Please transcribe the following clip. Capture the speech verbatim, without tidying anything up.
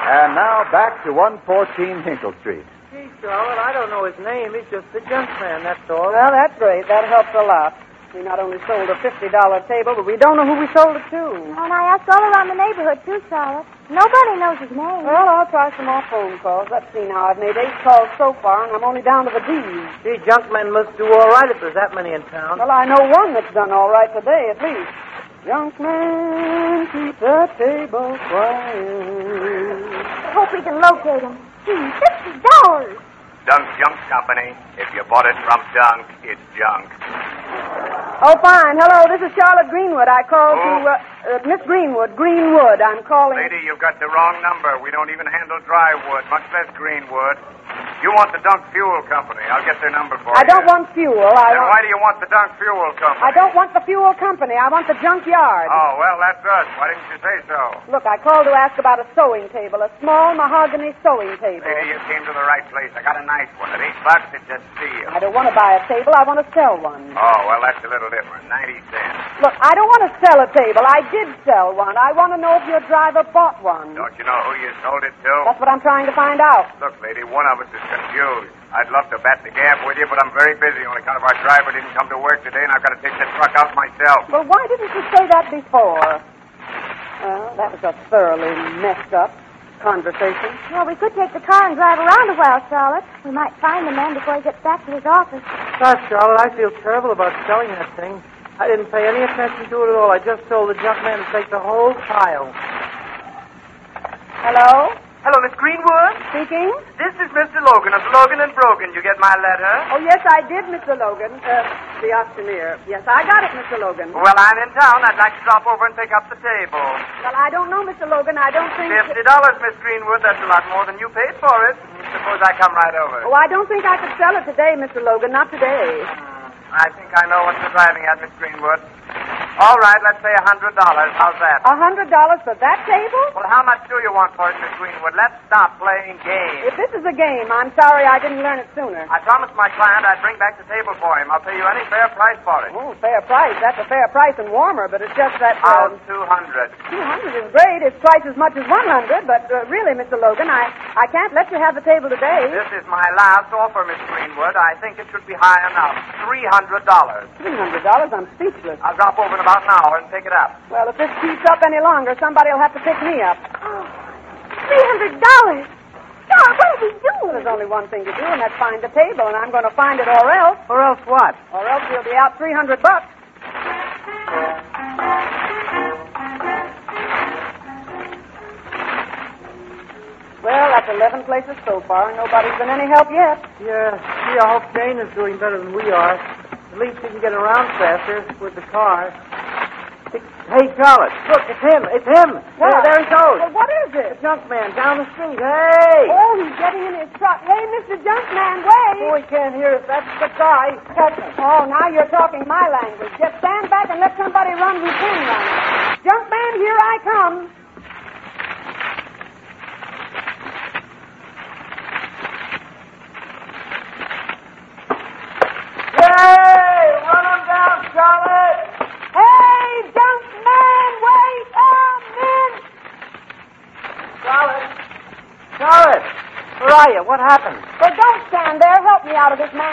And now back to one fourteen Hinkle Street. Gee, Charlotte, I don't know his name. He's just the junk man, that's all. Well, that's great. That helps a lot. We not only sold a fifty dollar table, but we don't know who we sold it to. Oh, and I asked all around the neighborhood, too, Charlotte. Nobody knows his name. Well, I'll try some more phone calls. Let's see now. I've made eight calls so far, and I'm only down to the D's. Gee, junk men must do all right if there's that many in town. Well, I know one that's done all right today, at least. Junk man, keep the table quiet. I hope we can locate him. Gee, fifty dollars. Dunk Junk Company. If you bought it from Dunk, it's junk. Oh, fine. Hello, this is Charlotte Greenwood. I called Who? to, uh, uh, Miss Greenwood. Greenwood, I'm calling. Lady, you've got the wrong number. We don't even handle dry wood, much less green wood. You want the Dunk Fuel Company. I'll get their number for I you. don't want fuel. I Then want... why do you want the Dunk Fuel Company? I don't want the fuel company. I want the junkyard. Oh, well, that's us. Why didn't you say so? Look, I called to ask about a sewing table, a small mahogany sewing table. Lady, you came to the right place. I got a nice one. At eight bucks, it's a steal. I don't want to buy a table. I want to sell one. Oh, well, that's a little different. Ninety cents. Look, I don't want to sell a table. I did sell one. I want to know if your driver bought one. Don't you know who you sold it to? That's what I'm trying to find out. Look, lady, one of us is confused. I'd love to bet the gap with you, but I'm very busy on account of our driver didn't come to work today, and I've got to take the truck out myself. Well, why didn't you say that before? Well, that was a thoroughly messed up conversation. Well, we could take the car and drive around a while, Charlotte. We might find the man before he gets back to his office. Gosh, Charlotte, I feel terrible about selling that thing. I didn't pay any attention to it at all. I just told the junk man to take the whole pile. Hello? Hello, Miss Greenwood. Speaking? This is Mister Logan of Logan and Brogan. You get my letter? Oh, yes, I did, Mister Logan. Uh, the auctioneer. Yes, I got it, Mister Logan. Well, I'm in town. I'd like to drop over and pick up the table. Well, I don't know, Mister Logan. I don't think... Fifty dollars, Miss Greenwood. That's a lot more than you paid for it. Suppose I come right over. Oh, I don't think I could sell it today, Mister Logan. Not today. I think I know what you're driving at, Miss Greenwood. All right, let's say a hundred dollars. How's that? A hundred dollars for that table? Well, how much do you want for it, Miss Greenwood? Let's stop playing games. If this is a game, I'm sorry I didn't learn it sooner. I promised my client I'd bring back the table for him. I'll pay you any fair price for it. Oh, fair price. That's a fair price and warmer, but it's just that... How's Um, two hundred? two hundred is great. It's twice as much as one hundred, but uh, really, Mister Logan, I, I can't let you have the table today. This is my last offer, Miss Greenwood. I think it should be high enough. Three hundred dollars. three hundred dollars? I'm speechless. I'll drop over in about an hour and pick it up. Well, if this keeps up any longer, somebody will have to pick me up. Three hundred dollars. Charlotte, what did we do? Well, there's only one thing to do, and that's find the table, and I'm going to find it or else. Or else what? Or else we'll be out three hundred bucks. Well, that's eleven places so far, and nobody's been any help yet. Yeah, gee, I hope Jane is doing better than we are. At least he can get around faster with the car. Hey, Charlotte, look, it's him. It's him. What? There, there he goes. Well, what is it? The junk man down the street. Hey! Oh, he's getting in his truck. Hey, Mister Junkman, wait. Oh, he can't hear us. That's the guy. Catch him. Oh, now you're talking my language. Just stand back and let somebody run who can run. Junkman, here I come. Hey! Run him down, Charlotte! Hey, Junkman, wait a minute. Charlotte! Charlotte! Where are you? What happened? Well, don't stand there. Help me out of this man.